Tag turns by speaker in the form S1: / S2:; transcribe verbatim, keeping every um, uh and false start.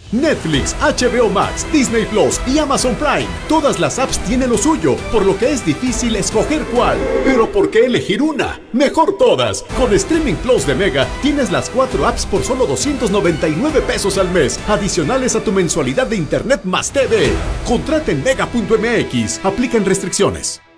S1: Netflix, H B O Max, Disney Plus y Amazon Prime. Todas las apps tienen lo suyo, por lo que es difícil escoger cuál. Pero ¿por qué elegir una? Mejor todas. Con Streaming Plus de Mega tienes las cuatro apps por solo doscientos noventa y nueve pesos al mes, adicionales a tu mensualidad de internet más T V. Contrata en mega punto m x. Aplican restricciones.